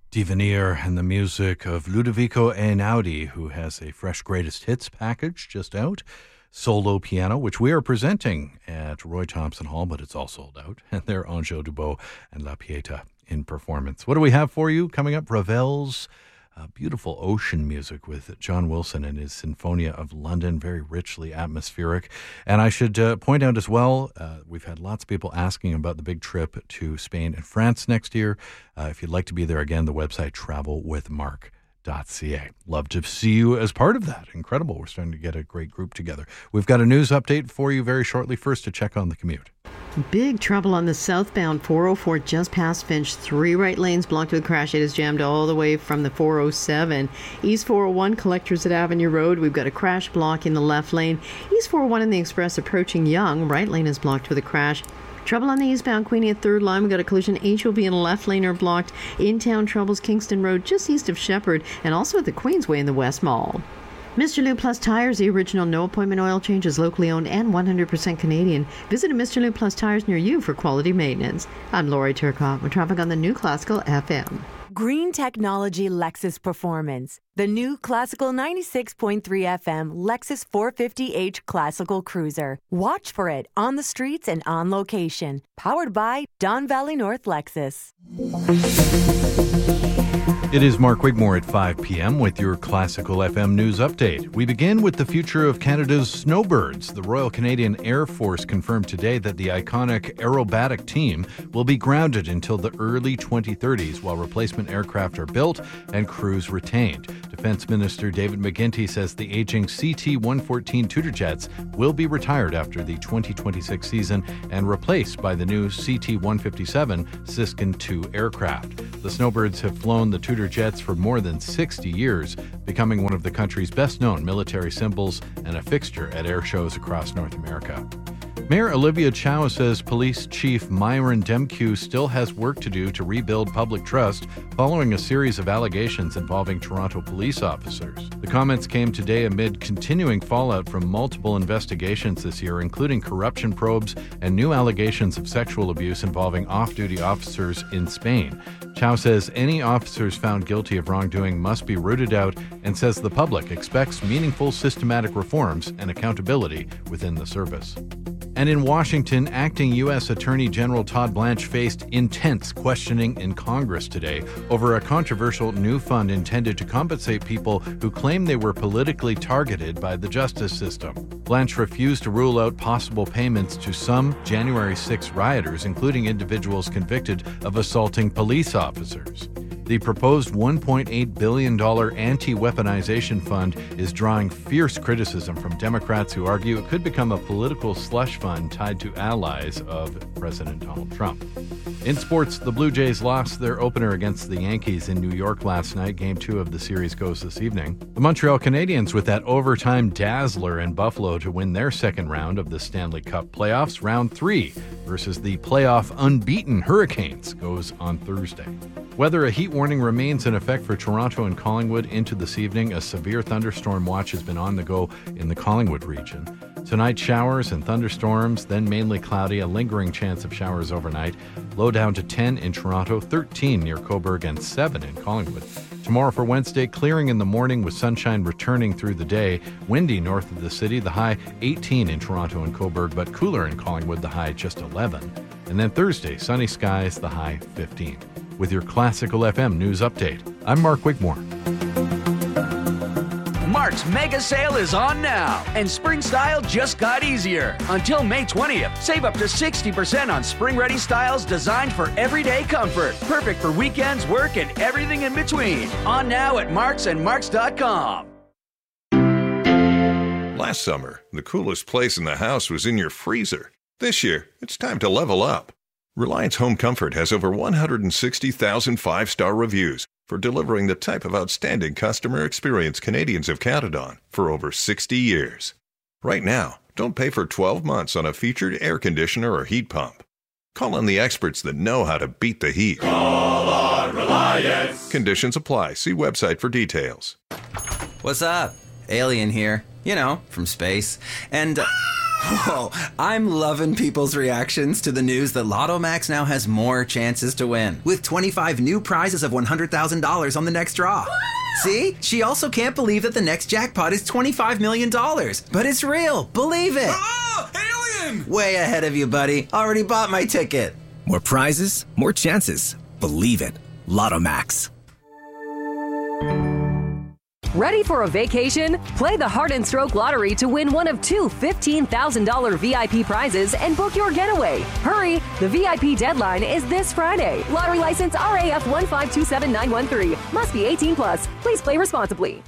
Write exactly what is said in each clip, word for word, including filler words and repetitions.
Divenire and the music of Ludovico Einaudi, who has a fresh greatest hits package just out. Solo piano, which we are presenting at Roy Thompson Hall, but it's all sold out. And they're Angèle Dubot and La Pieta in performance. What do we have for you coming up? Ravel's uh, beautiful ocean music with John Wilson and his Sinfonia of London, very richly atmospheric. And I should uh, point out as well, uh, we've had lots of people asking about the big trip to Spain and France next year. Uh, if you'd like to be there again, the website travel with mark dot c a. Love to see you as part of that. Incredible. We're starting to get a great group together. We've got a news update for you very shortly. First, to check on the commute. Big trouble on the southbound four oh four just past Finch. Three right lanes blocked with a crash. It is jammed all the way from the four oh seven. East four oh one Collectors at Avenue Road. We've got a crash block in the left lane. East four oh one in the Express approaching Yonge. Right lane is blocked with a crash. Trouble on the eastbound Queenie at third line. We've got a collision. H O V and left lane are blocked. In-town troubles Kingston Road just east of Shepherd and also at the Queensway in the West Mall. Mister Lube Plus Tires, the original no-appointment oil change, is locally owned and one hundred percent Canadian. Visit a Mister Lube Plus Tires near you for quality maintenance. I'm Lori Turcotte with traffic on the new Classical F M. Green Technology Lexus Performance. The new Classical ninety-six point three F M Lexus four fifty H Classical Cruiser. Watch for it on the streets and on location. Powered by Don Valley North Lexus. It is Mark Wigmore at five p.m. with your Classical F M news update. We begin with the future of Canada's snowbirds. The Royal Canadian Air Force confirmed today that the iconic aerobatic team will be grounded until the early twenty thirties while replacement aircraft are built and crews retained. Defense Minister David McGuinty says the aging C T one fourteen Tudor jets will be retired after the twenty twenty-six season and replaced by the new C T one fifty-seven Siskin two aircraft. The snowbirds have flown the Tudor jets for more than sixty years, becoming one of the country's best-known military symbols and a fixture at air shows across North America. Mayor Olivia Chow says Police Chief Myron Demkiw still has work to do to rebuild public trust following a series of allegations involving Toronto police officers. The comments came today amid continuing fallout from multiple investigations this year, including corruption probes and new allegations of sexual abuse involving off-duty officers in Spain. Chow says any officers found guilty of wrongdoing must be rooted out and says the public expects meaningful systematic reforms and accountability within the service. And in Washington, acting U S Attorney General Todd Blanche faced intense questioning in Congress today over a controversial new fund intended to compensate people who claim they were politically targeted by the justice system. Blanche refused to rule out possible payments to some January sixth rioters, including individuals convicted of assaulting police officers. The proposed one point eight billion dollars anti-weaponization fund is drawing fierce criticism from Democrats who argue it could become a political slush fund tied to allies of President Donald Trump. In sports, the Blue Jays lost their opener against the Yankees in New York last night. Game two of the series goes this evening. The Montreal Canadiens with that overtime dazzler in Buffalo to win their second round of the Stanley Cup playoffs. Round three versus the playoff unbeaten Hurricanes goes on Thursday. Weather, a heat warning remains in effect for Toronto and Collingwood into this evening. A severe thunderstorm watch has been on the go in the Collingwood region. Tonight, showers and thunderstorms, then mainly cloudy, a lingering chance of showers overnight. Low down to ten in Toronto, thirteen near Cobourg, and seven in Collingwood. Tomorrow for Wednesday, clearing in the morning with sunshine returning through the day. Windy north of the city, the high eighteen in Toronto and Cobourg, but cooler in Collingwood, the high just eleven. And then Thursday, sunny skies, the high fifteen. With your Classical F M news update, I'm Mark Wigmore. Mark's mega sale is on now, and spring style just got easier. Until May twentieth, save up to sixty percent on spring-ready styles designed for everyday comfort. Perfect for weekends, work, and everything in between. On now at Marks and Marks dot com. Last summer, the coolest place in the house was in your freezer. This year, it's time to level up. Reliance Home Comfort has over one hundred sixty thousand five-star reviews for delivering the type of outstanding customer experience Canadians have counted on for over sixty years. Right now, don't pay for twelve months on a featured air conditioner or heat pump. Call on the experts that know how to beat the heat. Call on Reliance. Conditions apply. See website for details. What's up? Alien here. You know, from space. And... Uh... Whoa, I'm loving people's reactions to the news that Lotto Max now has more chances to win, with twenty-five new prizes of one hundred thousand dollars on the next draw. See? She also can't believe that the next jackpot is twenty-five million dollars. But it's real. Believe it. Oh, alien! Way ahead of you, buddy. Already bought my ticket. More prizes, more chances. Believe it. Lotto Max. Ready for a vacation? Play the Heart and Stroke Lottery to win one of two fifteen thousand dollars V I P prizes and book your getaway. Hurry! The V I P deadline is this Friday. Lottery license R A F one five two seven nine one three. Must be eighteen plus. Please play responsibly.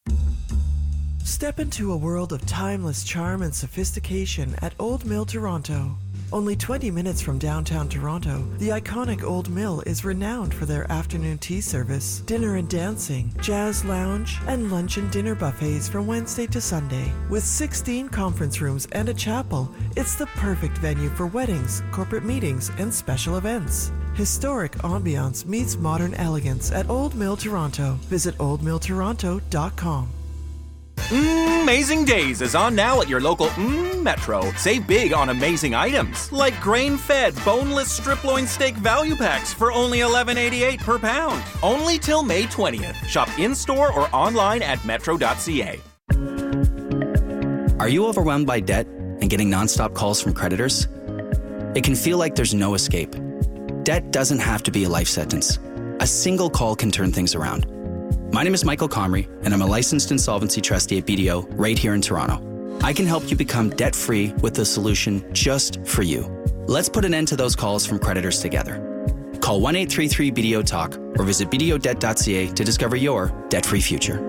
Step into a world of timeless charm and sophistication at Old Mill Toronto. Only twenty minutes from downtown Toronto, the iconic Old Mill is renowned for their afternoon tea service, dinner and dancing, jazz lounge, and lunch and dinner buffets from Wednesday to Sunday. With sixteen conference rooms and a chapel, it's the perfect venue for weddings, corporate meetings, and special events. Historic ambiance meets modern elegance at Old Mill Toronto. Visit old mill toronto dot com. Mm, Amazing Days is on now at your local mm, Metro. Save big on amazing items like grain-fed, boneless strip loin steak value packs for only eleven eighty-eight per pound. Only till May twentieth. Shop in-store or online at metro dot c a. Are you overwhelmed by debt and getting nonstop calls from creditors? It can feel like there's no escape. Debt doesn't have to be a life sentence. A single call can turn things around. My name is Michael Comrie, and I'm a licensed insolvency trustee at B D O right here in Toronto. I can help you become debt-free with a solution just for you. Let's put an end to those calls from creditors together. Call one eight three three B D O Talk or visit b d o debt dot c a to discover your debt-free future.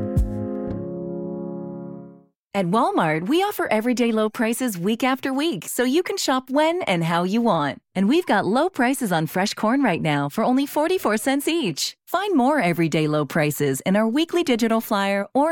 At Walmart, we offer everyday low prices week after week, so you can shop when and how you want. And we've got low prices on fresh corn right now for only forty-four cents each. Find more everyday low prices in our weekly digital flyer or